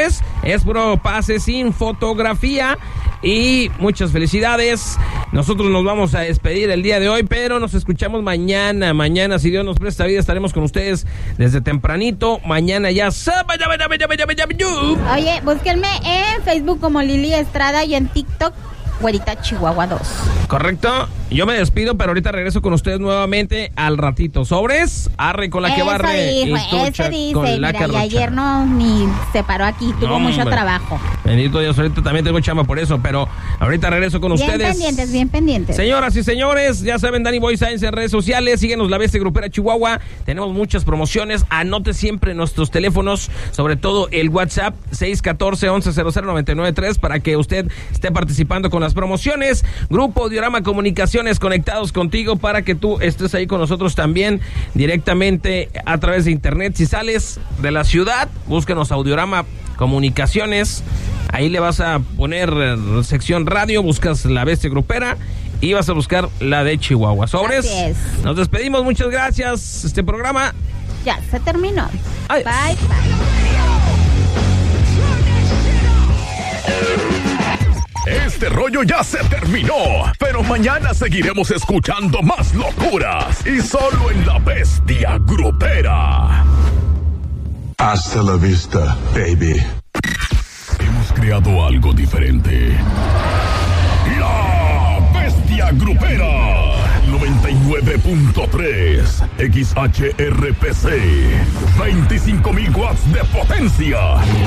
señores, es puro pase sin fotografía. Y muchas felicidades. Nosotros nos vamos a despedir el día de hoy, pero nos escuchamos mañana. Mañana, si Dios nos presta vida, estaremos con ustedes desde tempranito. Mañana ya. Oye, búsquenme en Facebook como Lili Estrada y en TikTok Güerita Chihuahua 2. Correcto. Yo me despido, pero ahorita regreso con ustedes nuevamente al ratito. Sobres, arre con la que barre. Dijo, ese dice, mira, y ayer no ni se paró aquí, tuvo mucho trabajo. Bendito Dios, ahorita también tengo chamba por eso, pero ahorita regreso con ustedes. Bien pendientes. Señoras y señores, ya saben, Danny Boy Science en redes sociales, síguenos La Bestia Grupera Chihuahua, tenemos muchas promociones, anote siempre nuestros teléfonos, sobre todo el WhatsApp 614-1100-993 para que usted esté participando con las promociones. Grupo Diorama Comunicaciones conectados contigo para que tú estés ahí con nosotros también directamente a través de internet. Si sales de la ciudad, búscanos Audiorama Comunicaciones, ahí le vas a poner sección radio, buscas La Bestia Grupera y vas a buscar la de Chihuahua. Sobres, nos despedimos, muchas gracias. Este programa ya se terminó. Adiós. Bye. Este rollo ya se terminó, pero mañana seguiremos escuchando más locuras y solo en La Bestia Grupera. Hasta la vista, baby. Hemos creado algo diferente. La Bestia Grupera 99.3 XHRPC, 25,000 watts de potencia.